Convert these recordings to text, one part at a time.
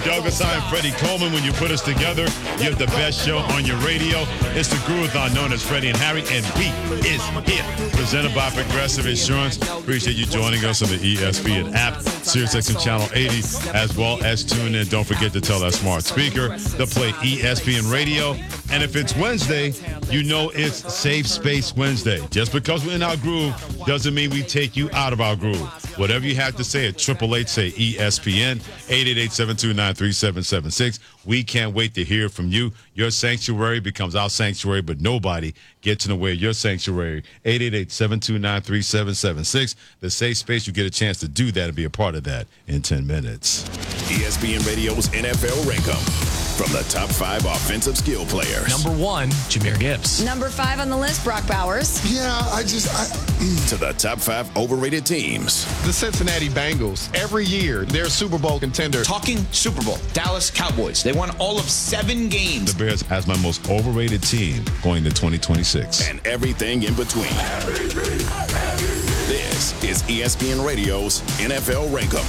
Douglas. I am Freddie Coleman. When you put us together, you have the best show on your radio. It's the Groove-a-thon known as Freddie and Harry, and we is here. Presented by Progressive Insurance. Appreciate you joining us on the ESPN app, SiriusXM Channel 80, as well as tune in. Don't forget to tell that smart speaker to play ESPN Radio. And if it's Wednesday, you know it's Safe Space Wednesday. Just because we're in our groove doesn't mean we take you out of our groove. Whatever you have to say at 888 say ESPN, 888-729-3776. We can't wait to hear from you. Your sanctuary becomes our sanctuary, but nobody gets in the way of your sanctuary. 888-729-3776. The safe space, you get a chance to do that and be a part of that in 10 minutes. ESPN Radio's NFL Rank-Em. From the top 5 offensive skill players. Number 1, Jahmyr Gibbs. Number 5 on the list, Brock Bowers. To the top 5 overrated teams. The Cincinnati Bengals, every year, they're a Super Bowl contender. Talking Super Bowl, Dallas Cowboys. They won all of 7 games. The Bears as my most overrated team going to 2026. And everything in between. This is ESPN Radio's NFL Rank-Em.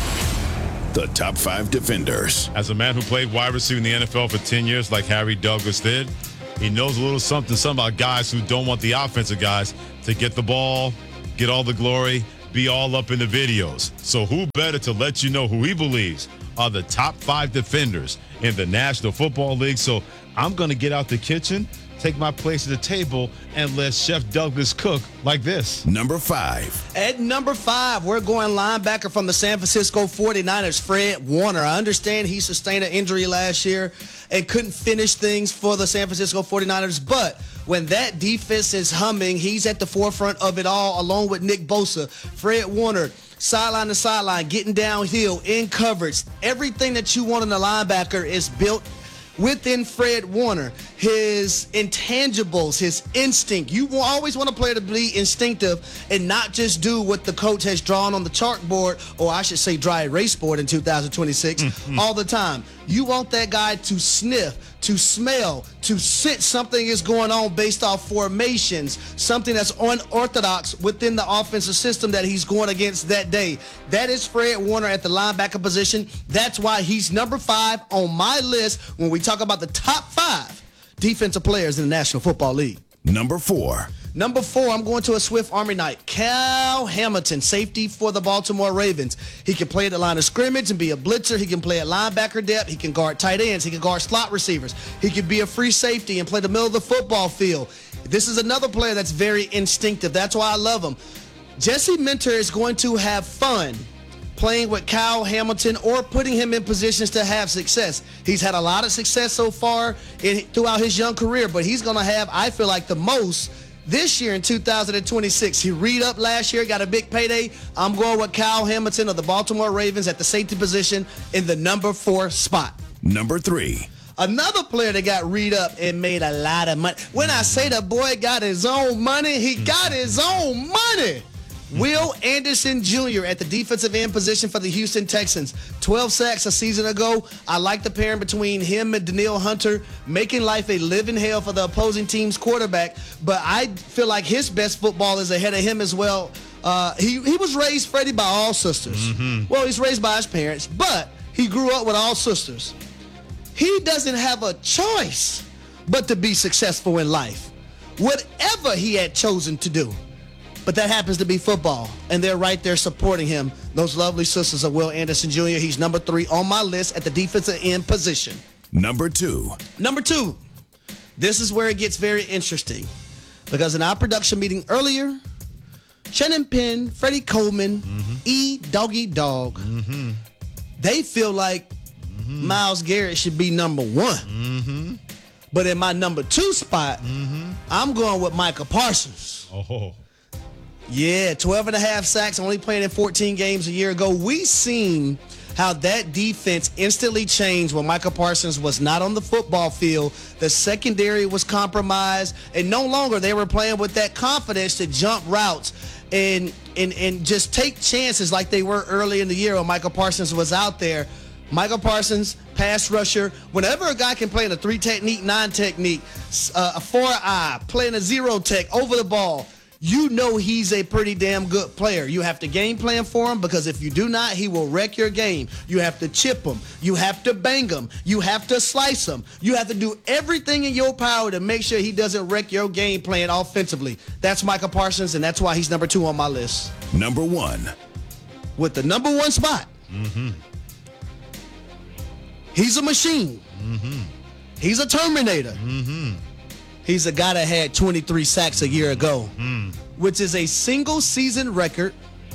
The top 5 defenders. As a man who played wide receiver in the NFL for 10 years like Harry Douglas did, he knows a little something about guys who don't want the offensive guys to get the ball, get all the glory, be all up in the videos. So who better to let you know who he believes are the top 5 defenders in the National Football League. So I'm going to get out the kitchen, take my place at the table, and let Chef Douglas cook like this. Number 5. At number 5, we're going linebacker from the San Francisco 49ers, Fred Warner. I understand he sustained an injury last year and couldn't finish things for the San Francisco 49ers, but when that defense is humming, he's at the forefront of it all, along with Nick Bosa. Fred Warner, sideline to sideline, getting downhill, in coverage. Everything that you want in a linebacker is built within Fred Warner. His intangibles, his instinct. You will always want a player to be instinctive and not just do what the coach has drawn on the chalkboard, or I should say dry erase board in 2026, all the time. You want that guy to sniff, to smell, to sense something is going on based off formations, something that's unorthodox within the offensive system that he's going against that day. That is Fred Warner at the linebacker position. That's why he's number 5 on my list when we talk about the top 5 defensive players in the National Football League. Number 4. Number 4, I'm going to a Swift Army Knight. Cal Hamilton, safety for the Baltimore Ravens. He can play at the line of scrimmage and be a blitzer. He can play at linebacker depth. He can guard tight ends. He can guard slot receivers. He can be a free safety and play the middle of the football field. This is another player that's very instinctive. That's why I love him. Jesse Minter is going to have fun playing with Kyle Hamilton or putting him in positions to have success. He's had a lot of success so far throughout his young career, but he's going to have, I feel like, the most this year in 2026. He read up last year, got a big payday. I'm going with Kyle Hamilton of the Baltimore Ravens at the safety position in the number 4 spot. Number 3. Another player that got read up and made a lot of money. When I say the boy got his own money, he got his own money. Will Anderson Jr. at the defensive end position for the Houston Texans. 12 sacks a season ago. I like the pairing between him and Danielle Hunter, making life a living hell for the opposing team's quarterback. But I feel like his best football is ahead of him as well. He was raised, Freddie, by all sisters. Well, he's raised by his parents, but he grew up with all sisters. He doesn't have a choice but to be successful in life, whatever he had chosen to do. But that happens to be football, and they're right there supporting him. Those lovely sisters of Will Anderson Jr. He's number 3 on my list at the defensive end position. Number 2. Number 2. This is where it gets very interesting, because in our production meeting earlier, Shannon Penn, Freddie Coleman, Doggy Dog, they feel like Myles Garrett should be number 1. But in my number 2 spot, I'm going with Micah Parsons. Yeah, 12 and a half sacks, only playing in 14 games a year ago. We seen how that defense instantly changed when Micah Parsons was not on the football field. The secondary was compromised, and no longer they were playing with that confidence to jump routes and just take chances like they were early in the year when Micah Parsons was out there. Micah Parsons, pass rusher. Whenever a guy can play in a 3 technique, 9 technique, a 4-eye, playing a 0 tech over the ball, you know he's a pretty damn good player. You have to game plan for him, because if you do not, he will wreck your game. You have to chip him. You have to bang him. You have to slice him. You have to do everything in your power to make sure he doesn't wreck your game plan offensively. That's Micah Parsons, and that's why he's number 2 on my list. Number 1. With the number 1 spot, he's a machine. He's a Terminator. He's a guy that had 23 sacks a year ago, which is a single season record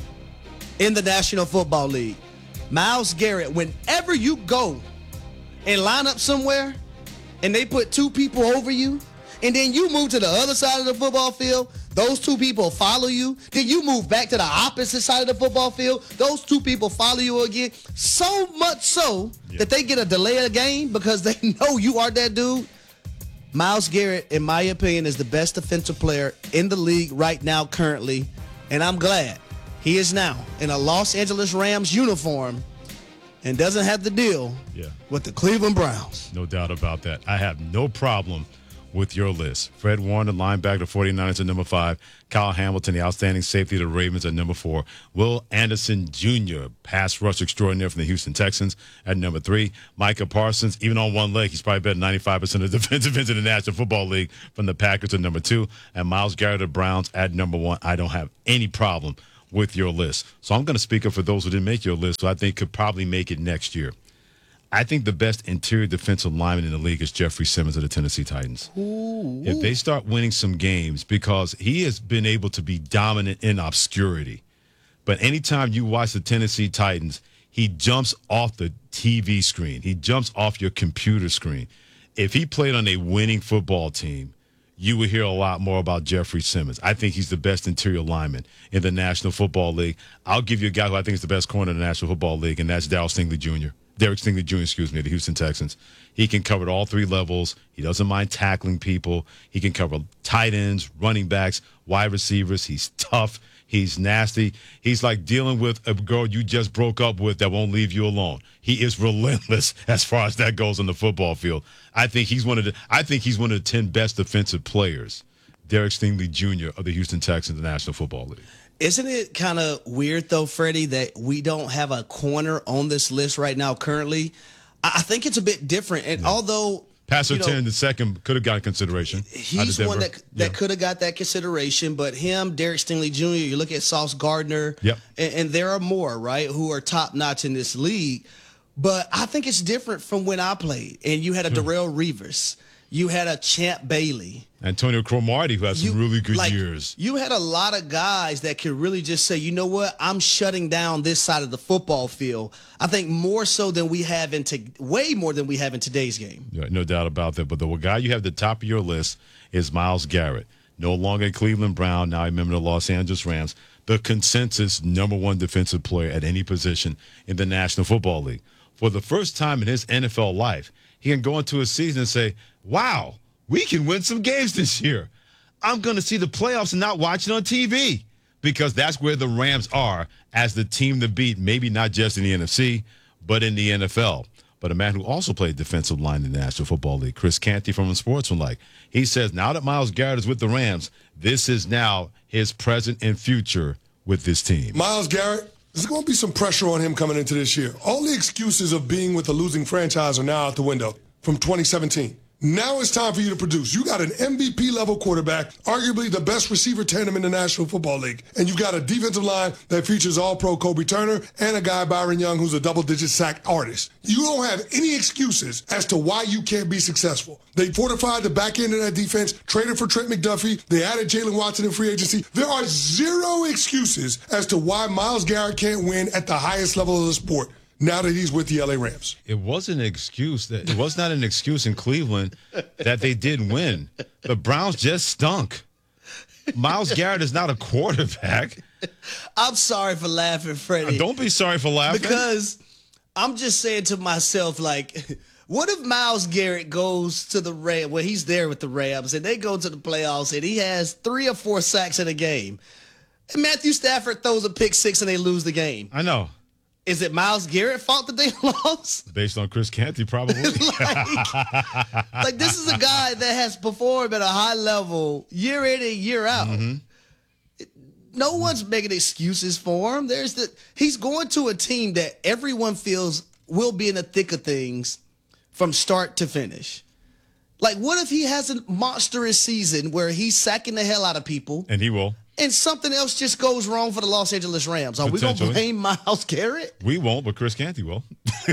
in the National Football League. Myles Garrett, whenever you go and line up somewhere and they put 2 people over you, and then you move to the other side of the football field, those 2 people follow you. Then you move back to the opposite side of the football field, those 2 people follow you again. So much so that they get a delay of the game because they know you are that dude. Myles Garrett, in my opinion, is the best defensive player in the league right now currently, and I'm glad he is now in a Los Angeles Rams uniform and doesn't have to deal with the Cleveland Browns. No doubt about that. I have no problem with your list. Fred Warner, linebacker, the 49ers at number 5. Kyle Hamilton, the outstanding safety of the Ravens at number 4. Will Anderson Jr., pass rush extraordinaire from the Houston Texans at number 3. Micah Parsons, even on one leg, he's probably better than 95% of defensive ends in the National Football League from the Packers at number 2. And Myles Garrett of Browns at number 1. I don't have any problem with your list. So I'm going to speak up for those who didn't make your list, who I think could probably make it next year. I think the best interior defensive lineman in the league is Jeffrey Simmons of the Tennessee Titans. Ooh. If they start winning some games, because he has been able to be dominant in obscurity. But anytime you watch the Tennessee Titans, he jumps off the TV screen. He jumps off your computer screen. If he played on a winning football team, you would hear a lot more about Jeffrey Simmons. I think he's the best interior lineman in the National Football League. I'll give you a guy who I think is the best corner in the National Football League, and that's Derek Stingley Jr., the Houston Texans. He can cover all 3 levels. He doesn't mind tackling people. He can cover tight ends, running backs, wide receivers. He's tough. He's nasty. He's like dealing with a girl you just broke up with that won't leave you alone. He is relentless as far as that goes on the football field. I think he's one of the 10 best defensive players. Derek Stingley Jr. of the Houston Texans, the National Football League. Isn't it kind of weird, though, Freddie, that we don't have a corner on this list right now currently? I think it's a bit different. And although Passer 10 the second could have got consideration. He's one that could have got that consideration. But him, Derek Stingley Jr., you look at Sauce Gardner, and there are more, right, who are top-notch in this league. But I think it's different from when I played. And you had a Darrelle Revis. You had a Champ Bailey. Antonio Cromartie, who had some really good years. You had a lot of guys that could really just say, you know what, I'm shutting down this side of the football field. I think more so than we have way more than we have in today's game. Yeah, no doubt about that. But the guy you have at the top of your list is Myles Garrett. No longer a Cleveland Brown, now a member of the Los Angeles Rams. The consensus number 1 defensive player at any position in the National Football League. For the first time in his NFL life, he can go into a season and say, wow, we can win some games this year. I'm going to see the playoffs and not watch it on TV, because that's where the Rams are as the team to beat, maybe not just in the NFC, but in the NFL. But a man who also played defensive line in the National Football League, Chris Canty from Unsportsmanlike, he says now that Myles Garrett is with the Rams, this is now his present and future with this team. Myles Garrett, there's going to be some pressure on him coming into this year. All the excuses of being with a losing franchise are now out the window from 2017. Now it's time for you to produce. You got an MVP-level quarterback, arguably the best receiver tandem in the National Football League, and you got a defensive line that features All-Pro Kobe Turner and a guy, Byron Young, who's a double-digit sack artist. You don't have any excuses as to why you can't be successful. They fortified the back end of that defense, traded for Trent McDuffie, they added Jalen Watson in free agency. There are zero excuses as to why Myles Garrett can't win at the highest level of the sport now that he's with the LA Rams. It wasn't an excuse. It was not an excuse in Cleveland that they didn't win. The Browns just stunk. Myles Garrett is not a quarterback. I'm sorry for laughing, Freddie. Don't be sorry for laughing. Because I'm just saying to myself, like, what if Myles Garrett goes to the Rams, well, he's there with the Rams, and they go to the playoffs, and he has 3 or 4 sacks in a game, and Matthew Stafford throws a pick 6 and they lose the game? I know. Is it Myles Garrett's fault that they lost? Based on Chris Canty, probably. like, this is a guy that has performed at a high level year in and year out. Mm-hmm. No one's making excuses for him. He's going to a team that everyone feels will be in the thick of things from start to finish. Like, what if he has a monstrous season where he's sacking the hell out of people? And he will. And something else just goes wrong for the Los Angeles Rams. Are we going to blame Myles Garrett? We won't, but Chris Canty will.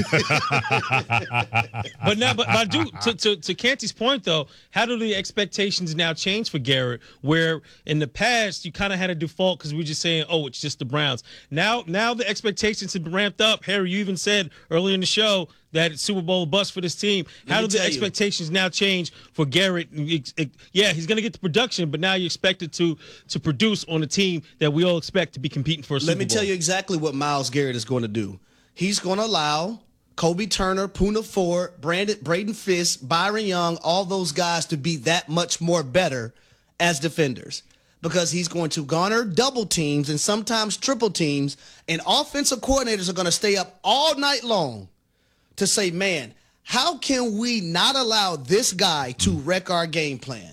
But I do, to Canty's point, though, how do the expectations now change for Garrett, where in the past you kind of had a default because we were just saying, oh, it's just the Browns. Now the expectations have been ramped up. Harry, you even said earlier in the show that it's Super Bowl bust for this team. How do the expectations now change for Garrett? Yeah, he's going to get the production, but now you expect it to produce on a team that we all expect to be competing for a Super Bowl. Let me tell you exactly what Myles Garrett is going to do. He's going to allow Kobe Turner, Poona Ford, Braden Fisk, Byron Young, all those guys to be that much more better as defenders, because he's going to garner double teams and sometimes triple teams, and offensive coordinators are going to stay up all night long to say, man, how can we not allow this guy to wreck our game plan?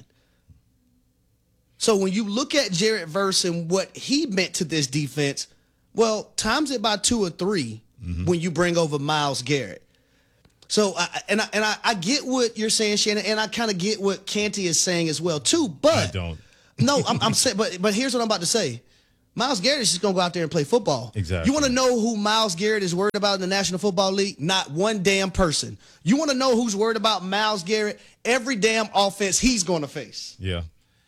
So when you look at Jared Verse and what he meant to this defense, well, times it by 2 or 3 when you bring over Myles Garrett. So, I get what you're saying, Shannon, and I kind of get what Canty is saying as well, too. But I don't. No, I'm saying, but here's what I'm about to say. Myles Garrett is just going to go out there and play football. Exactly. You want to know who Myles Garrett is worried about in the National Football League? Not one damn person. You want to know who's worried about Myles Garrett? Every damn offense he's going to face. Yeah.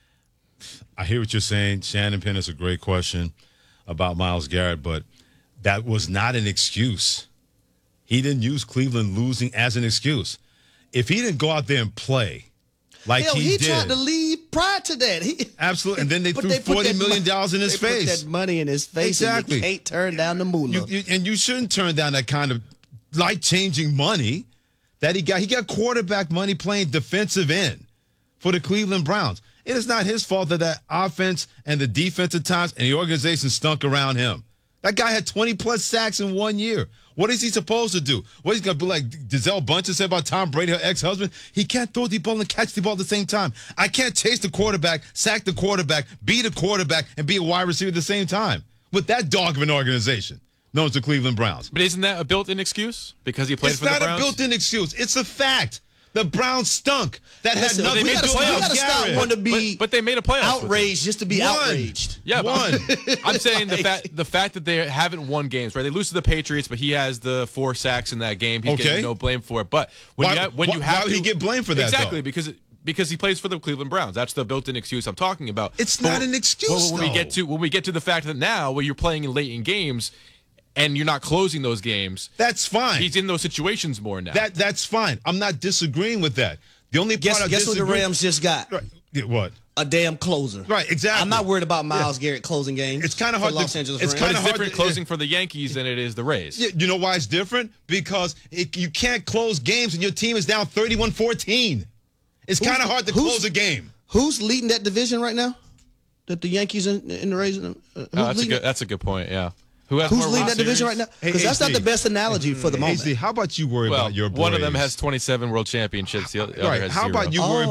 I hear what you're saying. Shannon Penn is a great question about Myles Garrett, but that was not an excuse. He didn't use Cleveland losing as an excuse. If he didn't go out there and play like he did. He tried to leave prior to that. Absolutely. And then they threw $40 million in his face. They put that money in his face. Exactly. And you can't turn down the moolah. And you shouldn't turn down that kind of life-changing money that he got. He got quarterback money playing defensive end for the Cleveland Browns. It is not his fault that offense and the defense at times and the organization stunk around him. That guy had 20-plus sacks in 1 year. What is he supposed to do? What, he's going to be like Gisele Bundchen said about Tom Brady, her ex-husband? He can't throw the ball and catch the ball at the same time. I can't chase the quarterback, sack the quarterback, beat a quarterback, and be a wide receiver at the same time with that dog of an organization known as the Cleveland Browns. But isn't that a built-in excuse because he played for the Browns? It's not a built-in excuse. It's a fact. The Browns stunk. That had nothing to do with We got to stop wanting to be but they made a playoff outraged just to be outraged. Yeah, I'm saying the fact that they haven't won games, right? They lose to the Patriots, but he has the 4 sacks in that game. He's getting no blame for it. But why would he get blamed for that? Exactly, because he plays for the Cleveland Browns. That's the built-in excuse I'm talking about. It's not an excuse. When we get to the fact that now where you're playing in late in games and you're not closing those games, that's fine. He's in those situations more now. That's fine. I'm not disagreeing with that. The only guess what the Rams just got? Right. What? A damn closer. Right, exactly. I'm not worried about Myles Garrett closing games. It's kind of hard. Los Angeles Rams. It's different closing for the Yankees than it is the Rays. You know why it's different? Because you can't close games and your team is down 31-14. It's kind of hard to close a game. Who's leading that division right now? That the Yankees and the Rays. That's a good point. Yeah. Who's leading that division right now? Because that's not the best analogy for the moment. How about you worry about your Braves? One of them has 27 world championships. The other has 0. How about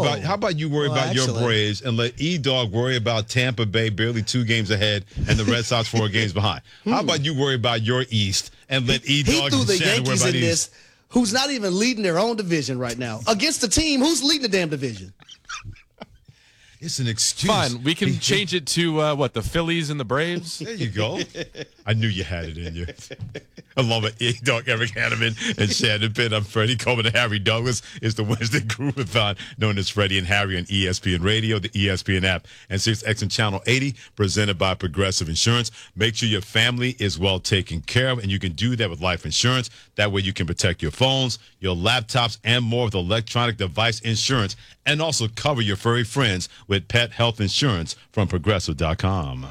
you worry about your Braves and let E-Dog worry about Tampa Bay, barely 2 games ahead, and the Red Sox 4 games behind? How about you worry about your East and let E-Dog threw and the Shannon worry Yankees about in this, who's not even leading their own division right now, against the team who's leading the damn division? It's an excuse. Fine, we can change it to the Phillies and the Braves. There you go. I knew you had it in you. Along with E-Dog, Eric Hanneman, and Shannon Penn, I'm Freddie Coleman and Harry Douglas. It's the Wednesday Groovathon, known as Freddie and Harry on ESPN Radio, the ESPN app, and SiriusXM Channel 80, presented by Progressive Insurance. Make sure your family is well taken care of, and you can do that with life insurance. That way you can protect your phones, your laptops, and more with electronic device insurance, and also cover your furry friends with pet health insurance from Progressive.com.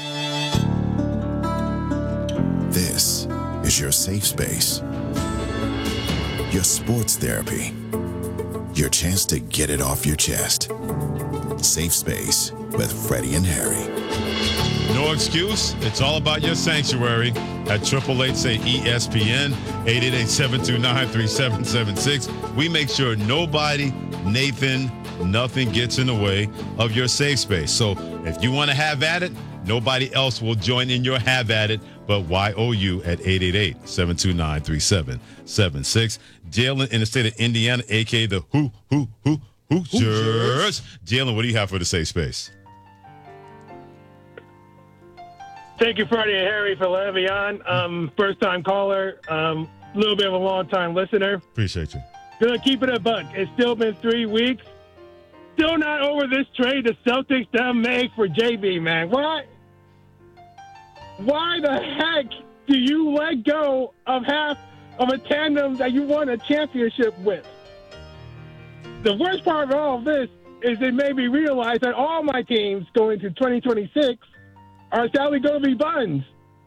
This is your safe space, your sports therapy, your chance to get it off your chest. Safe Space with Freddie and Harry. No excuse. It's all about your sanctuary at 888-SAY-ESPN, 888-729-3776. We make sure nobody, nothing gets in the way of your safe space. So if you want to have at it, Nobody else will join in your have at it but YOU at 888-729-3776. Jalen in the state of Indiana, a.k.a. the Hoosiers. Jalen, what do you have for the safe space? Thank you, Freddie and Harry, for letting me on. First-time caller, a little bit of a long-time listener. Appreciate you. Gonna keep it a buck. It's still been 3 weeks. Still not over this trade the Celtics done made for JB, man. Why the heck do you let go of half of a tandem that you won a championship with? The worst part of all of this is it made me realize that all my teams going to 2026 are sadly going to be buns.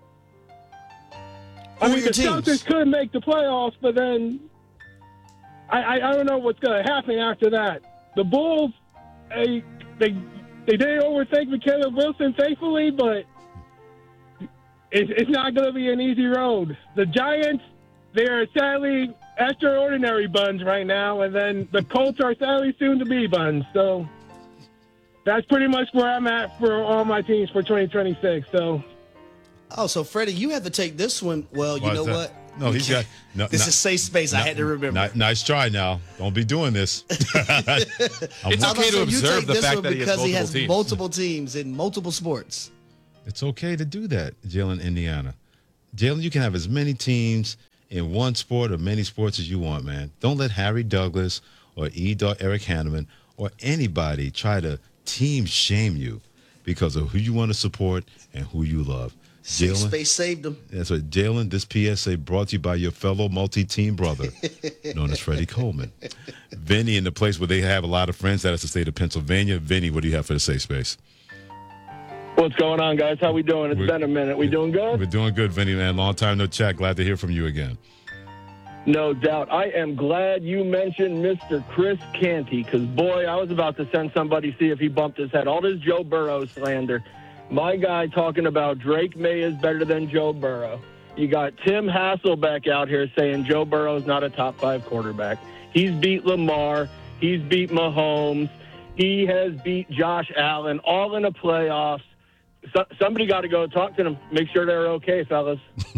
I mean, the Celtics could make the playoffs, but then I don't know what's going to happen after that. The Bulls, they didn't overthink Caleb Wilson, thankfully, but it's not going to be an easy road. The Giants, they are sadly extraordinary buns right now, and then the Colts are sadly soon to be buns. So that's pretty much where I'm at for all my teams for 2026. So Freddie, you have to take this one. Well, you know what? No, he's got. No, this is safe space. I had to remember. Nice try. Now, don't be doing this. It's okay to observe the fact that he has teams. multiple teams in multiple sports. It's okay to do that, Jalen, Indiana. Jalen, you can have as many teams in one sport or many sports as you want, man. Don't let Harry Douglas or Eric Hanneman or anybody try to team shame you because of who you want to support and who you love. Safe space saved him. That's right. Jalen, this PSA brought to you by your fellow multi-team brother, known as Freddie Coleman. Vinny, in the place where they have a lot of friends, that is the state of Pennsylvania. Vinny, what do you have for the safe space? What's going on, guys? How we doing? It's been a minute. We doing good? We're doing good, Vinny, man. Long time no chat. Glad to hear from you again. No doubt. I am glad you mentioned Mr. Chris Canty because, boy, I was about to send somebody see if he bumped his head. All this Joe Burrow slander. My guy talking about Drake May is better than Joe Burrow. You got Tim Hasselbeck out here saying Joe Burrow is not a top 5 quarterback. He's beat Lamar. He's beat Mahomes. He has beat Josh Allen, all in the playoffs. Somebody got to go talk to them. Make sure they're okay, fellas.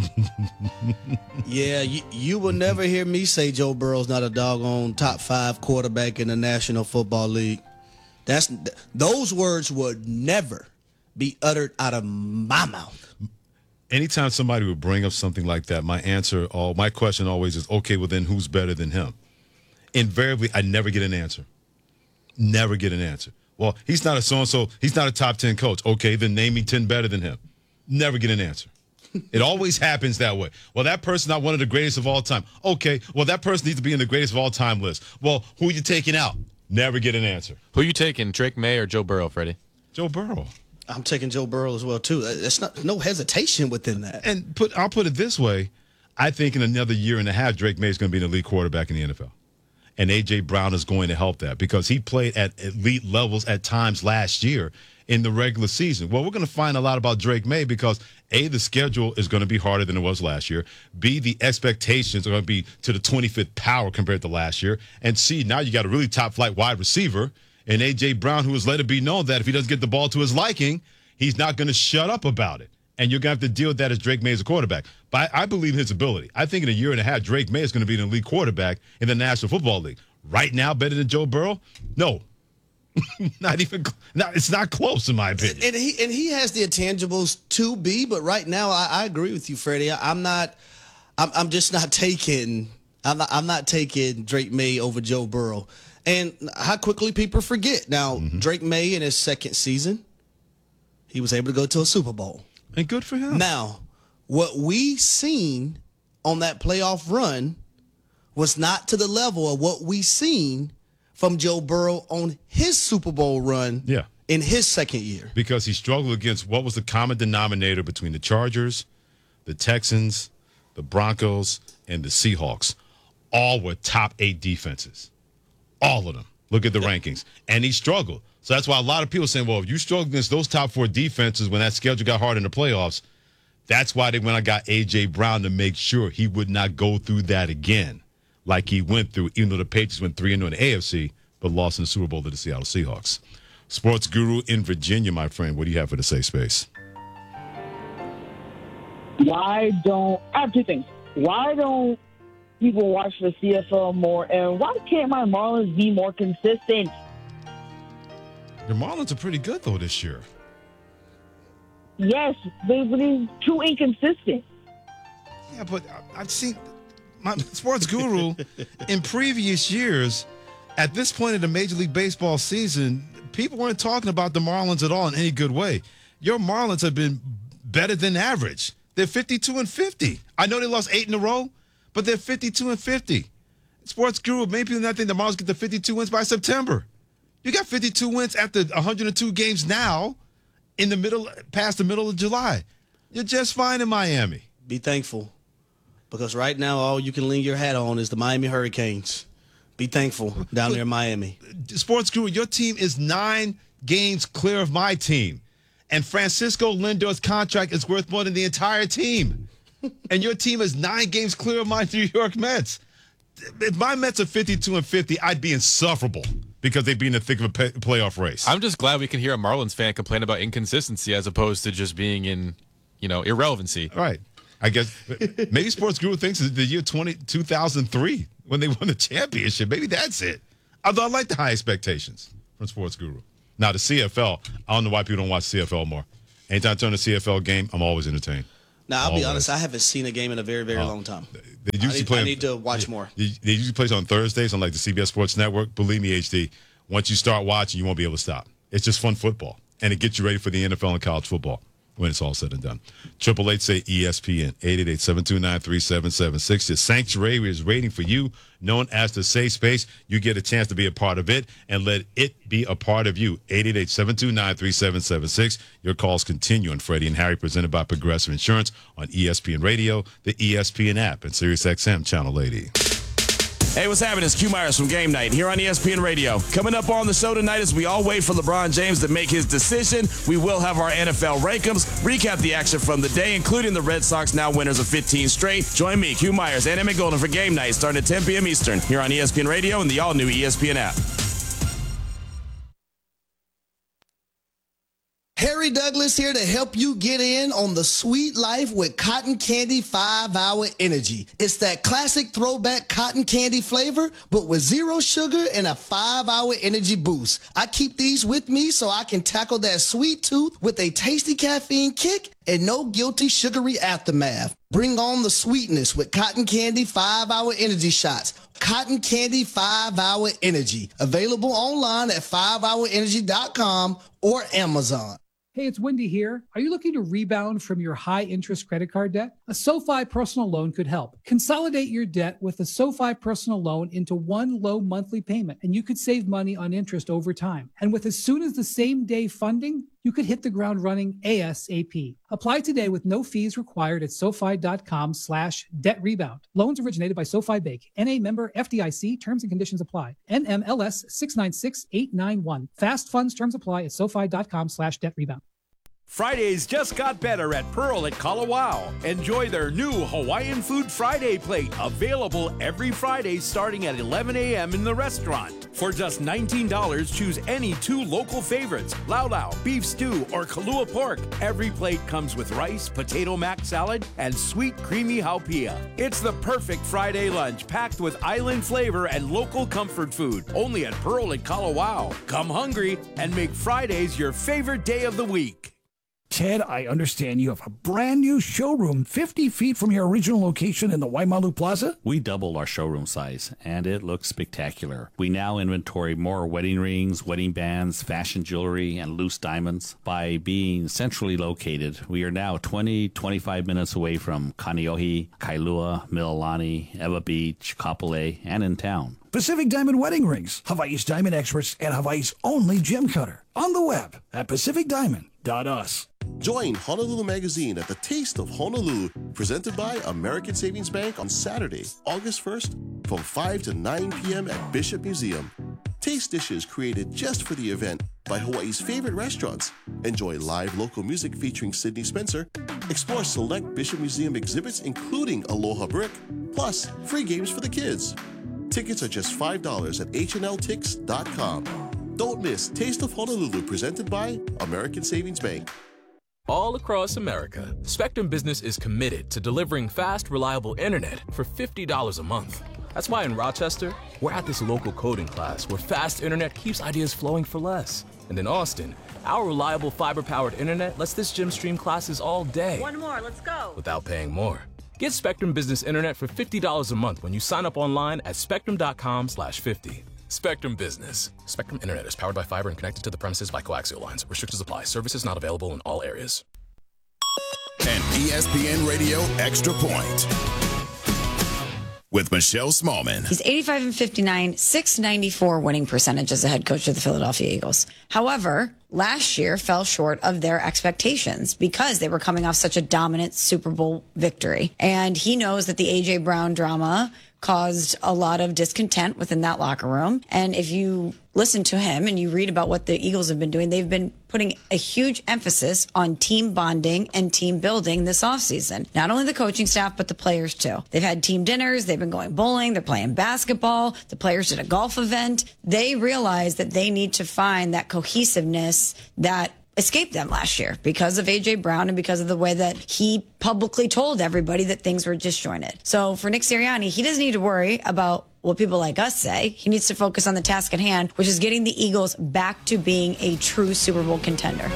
Yeah, you will never hear me say Joe Burrow's not a doggone top 5 quarterback in the National Football League. Those words would never be uttered out of my mouth. Anytime somebody would bring up something like that, my question always is, okay, well then who's better than him? Invariably, I never get an answer. Never get an answer. Well, he's not a so-and-so. He's not a top 10 coach. Okay, then name me 10 better than him. Never get an answer. It always happens that way. Well, that person's not one of the greatest of all time. Okay, well, that person needs to be in the greatest of all time list. Well, who are you taking out? Never get an answer. Who are you taking, Drake May or Joe Burrow, Freddie? Joe Burrow. I'm taking Joe Burrow as well, too. There's no hesitation within that. And I'll put it this way. I think in another year and a half, Drake May is going to be an elite quarterback in the NFL. And A.J. Brown is going to help that because he played at elite levels at times last year in the regular season. Well, we're going to find a lot about Drake May because, A, the schedule is going to be harder than it was last year. B, the expectations are going to be to the 25th power compared to last year. And C, now you got a really top-flight wide receiver and A.J. Brown, who has let it be known that if he doesn't get the ball to his liking, he's not going to shut up about it. And you're going to have to deal with that as Drake May is a quarterback. But I believe in his ability. I think in a year and a half, Drake May is going to be an elite quarterback in the National Football League. Right now, better than Joe Burrow? No. Not even. No, it's not close, in my opinion. And he has the intangibles to be, but right now, I agree with you, Freddie. I'm just not taking. I'm not taking Drake May over Joe Burrow. And how quickly people forget. Now, Drake May in his second season, he was able to go to a Super Bowl. And good for him. Now, what we seen on that playoff run was not to the level of what we seen from Joe Burrow on his Super Bowl run in his second year. Because he struggled against what was the common denominator between the Chargers, the Texans, the Broncos, and the Seahawks. All were top 8 defenses. All of them. Look at the rankings. And he struggled. So that's why a lot of people are saying, well, if you struggle against those top 4 defenses when that schedule got hard in the playoffs, that's why they went and got A.J. Brown to make sure he would not go through that again like he went through, even though the Patriots went 3-0 in the AFC, but lost in the Super Bowl to the Seattle Seahawks. Sports guru in Virginia, my friend. What do you have for the safe space? I have two things. Why don't people watch the CFL more, and why can't my Marlins be more consistent? The Marlins are pretty good, though, this year. Yes, they're too inconsistent. Yeah, but I've seen my sports guru in previous years, at this point in the Major League Baseball season, people weren't talking about the Marlins at all in any good way. Your Marlins have been better than average. They're 52-50. I know they lost 8 in a row, but they're 52-50. Sports guru, maybe people not think the Marlins get the 52 wins by September. You got 52 wins after 102 games now, past the middle of July. You're just fine in Miami. Be thankful, because right now all you can lean your hat on is the Miami Hurricanes. Be thankful down there in Miami. Sports guru, your team is 9 games clear of my team, and Francisco Lindor's contract is worth more than the entire team. And your team is 9 games clear of my New York Mets. If my Mets are 52-50, I'd be insufferable because they'd be in the thick of a playoff race. I'm just glad we can hear a Marlins fan complain about inconsistency as opposed to just being in, irrelevancy. Right. I guess maybe Sports Guru thinks it's the year 2003 when they won the championship. Maybe that's it. Although I like the high expectations from Sports Guru. Now, the CFL, I don't know why people don't watch CFL more. Anytime I turn the CFL game, I'm always entertained. Now, I'll be honest, I haven't seen a game in a very, very long time. They usually I need to watch more. They usually play on Thursdays on like the CBS Sports Network. Believe me, HD, once you start watching, you won't be able to stop. It's just fun football, and it gets you ready for the NFL and college football when it's all said and done. 888 say ESPN, 888-729-3776. The Sanctuary is waiting for you, known as the Safe Space. You get a chance to be a part of it and let it be a part of you. 888-729-3776. Your calls continue on Freddie and Harry, presented by Progressive Insurance on ESPN Radio, the ESPN app, and SiriusXM Channel 80. Hey, what's happening? It's Q Myers from Game Night here on ESPN Radio. Coming up on the show tonight as we all wait for LeBron James to make his decision, we will have our NFL rankings, recap the action from the day, including the Red Sox, now winners of 15 straight. Join me, Q Myers, and Emmett Golden for Game Night starting at 10 p.m. Eastern here on ESPN Radio and the all-new ESPN app. Harry Douglas here to help you get in on the sweet life with Cotton Candy 5-Hour Energy. It's that classic throwback cotton candy flavor, but with 0 sugar and a 5-hour energy boost. I keep these with me so I can tackle that sweet tooth with a tasty caffeine kick and no guilty sugary aftermath. Bring on the sweetness with Cotton Candy 5-Hour Energy Shots. Cotton Candy 5-Hour Energy. Available online at 5hourenergy.com or Amazon. Hey, it's Wendy here. Are you looking to rebound from your high-interest credit card debt? A SoFi personal loan could help. Consolidate your debt with a SoFi personal loan into one low monthly payment, and you could save money on interest over time. And with as soon as the same day funding, you could hit the ground running ASAP. Apply today with no fees required at SoFi.com/debt rebound. Loans originated by SoFi Bank. NA member FDIC. Terms and conditions apply. NMLS 696891. Fast funds terms apply at SoFi.com/debt rebound. Fridays just got better at Pearl at Kalawao. Enjoy their new Hawaiian Food Friday plate, available every Friday starting at 11 a.m. in the restaurant. For just $19, choose any 2 local favorites, laulau, beef stew, or Kalua pork. Every plate comes with rice, potato mac salad, and sweet creamy haupia. It's the perfect Friday lunch packed with island flavor and local comfort food. Only at Pearl at Kalawao. Come hungry and make Fridays your favorite day of the week. Ted, I understand you have a brand new showroom 50 feet from your original location in the Waimalu Plaza? We doubled our showroom size, and it looks spectacular. We now inventory more wedding rings, wedding bands, fashion jewelry, and loose diamonds. By being centrally located, we are now 25 minutes away from Kaneohe, Kailua, Mililani, Ewa Beach, Kapolei, and in town. Pacific Diamond Wedding Rings, Hawaii's diamond experts and Hawaii's only gem cutter. On the web at pacificdiamond.us. Join Honolulu Magazine at the Taste of Honolulu, presented by American Savings Bank on Saturday, August 1st from 5 to 9 p.m. at Bishop Museum. Taste dishes created just for the event by Hawaii's favorite restaurants. Enjoy live local music featuring Sydney Spencer. Explore select Bishop Museum exhibits including Aloha Brick, plus free games for the kids. Tickets are just $5 at hnltix.com. Don't miss Taste of Honolulu, presented by American Savings Bank. All across America, Spectrum Business is committed to delivering fast, reliable internet for $50 a month. That's why in Rochester, we're at this local coding class where fast internet keeps ideas flowing for less. And in Austin, our reliable fiber-powered internet lets this gym stream classes all day. One more, let's go. Without paying more. Get Spectrum Business Internet for $50 a month when you sign up online at spectrum.com/50. Spectrum Business. Spectrum Internet is powered by fiber and connected to the premises by coaxial lines. Restrictions apply. Services not available in all areas. An ESPN Radio Extra Point with Michelle Smallman. He's 85-59, .694 winning percentage as a head coach of the Philadelphia Eagles. However, last year fell short of their expectations because they were coming off such a dominant Super Bowl victory. And he knows that the A.J. Brown drama caused a lot of discontent within that locker room. And if you listen to him and you read about what the Eagles have been doing, they've been putting a huge emphasis on team bonding and team building this offseason. Not only the coaching staff, but the players too. They've had team dinners. They've been going bowling. They're playing basketball. The players did a golf event. They realized that they need to find that cohesiveness that escaped them last year because of A.J. Brown and because of the way that he publicly told everybody that things were disjointed. So for Nick Sirianni, he doesn't need to worry about what people like us say. He needs to focus on the task at hand, which is getting the Eagles back to being a true Super Bowl contender.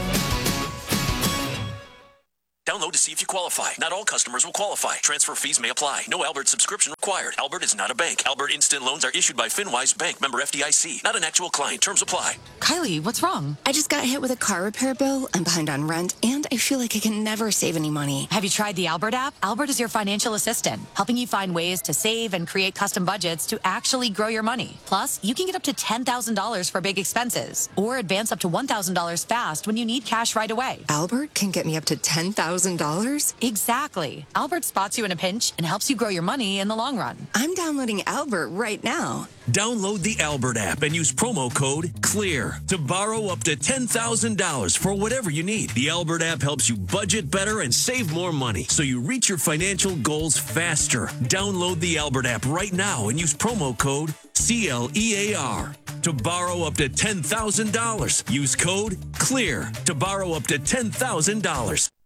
Download to see if you qualify. Not all customers will qualify. Transfer fees may apply. No Albert subscription required. Albert is not a bank. Albert Instant Loans are issued by FinWise Bank, member FDIC. Not an actual client. Terms apply. Kylie, what's wrong? I just got hit with a car repair bill. I'm behind on rent, and I feel like I can never save any money. Have you tried the Albert app? Albert is your financial assistant, helping you find ways to save and create custom budgets to actually grow your money. Plus, you can get up to $10,000 for big expenses, or advance up to $1,000 fast when you need cash right away. Albert can get me up to $10,000? Exactly. Albert spots you in a pinch and helps you grow your money in the long run. I'm downloading Albert right now. Download the Albert app and use promo code CLEAR to borrow up to $10,000 for whatever you need. The Albert app helps you budget better and save more money so you reach your financial goals faster. Download the Albert app right now and use promo code CLEAR to borrow up to $10,000. Use code CLEAR to borrow up to $10,000.